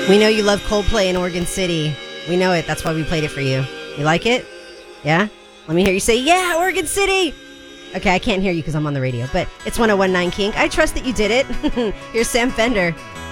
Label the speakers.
Speaker 1: We know you love Coldplay in Oregon City. We know it. That's why we played it for you. You like it? Yeah? Let me hear you say, yeah, Oregon City! Okay, I can't hear you because I'm on the radio, but it's 101.9 Kink. I trust that you did it. Here's Sam Fender.